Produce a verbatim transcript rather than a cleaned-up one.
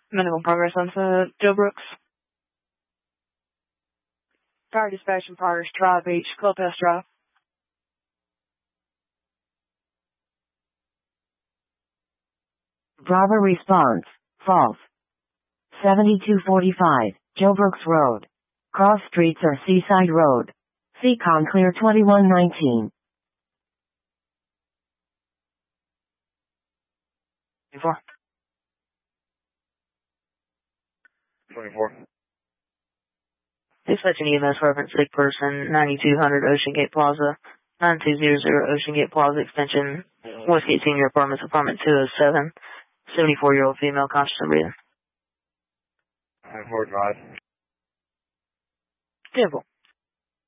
Minimal progress on uh, Joe Brooks. Fire dispatch from Progress Drive Beach, Clubhouse Drive. Bravo response. False. seventy-two forty-five, Joe Brooks Road. Cross streets are Seaside Road. Seacon clear twenty-one nineteen. twenty-four. twenty-four. Dispatch an E M S reference sick person, ninety-two hundred Ocean Gate Plaza, nine two zero zero Ocean Gate Plaza extension, Westgate Senior Apartments, apartment two oh seven, seventy-four-year-old female conscious and breathing. nine four drive. Simple.